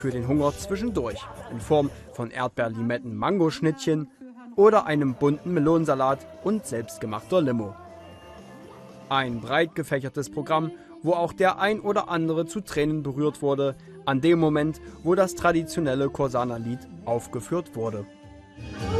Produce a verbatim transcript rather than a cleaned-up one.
für den Hunger zwischendurch in Form von Erdbeer-Limetten-Mango-Schnittchen oder einem bunten Melonensalat und selbstgemachter Limo. Ein breit gefächertes Programm, wo auch der ein oder andere zu Tränen berührt wurde, an dem Moment, wo das traditionelle Korsana-Lied aufgeführt wurde.